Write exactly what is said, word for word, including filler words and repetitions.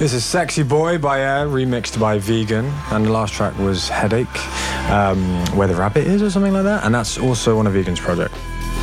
This is Sexy Boy by Air, remixed by Vegan, and the last track was Headache, um, Where the Rabbit Is or something like that, and that's also on a Vegan's project.